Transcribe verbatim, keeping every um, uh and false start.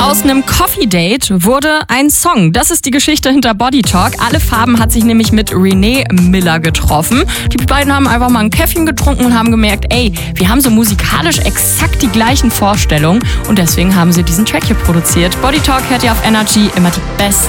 Aus einem Coffee-Date wurde ein Song. Das ist die Geschichte hinter Body Talk. Alle Farben hat sich nämlich mit Renee Miller getroffen. Die beiden haben einfach mal ein Käffchen getrunken und haben gemerkt, ey, wir haben so musikalisch exakt die gleichen Vorstellungen und deswegen haben sie diesen Track hier produziert. Body Talk hört ihr auf Energy, immer die besten